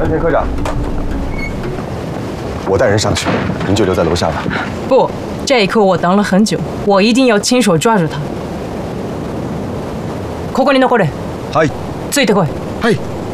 田科长，我带人上去，您就留在楼下吧。 不，这一刻我等了很久，我一定要亲手抓住他。ここに残れ。 はい。 ついてこい。 はい。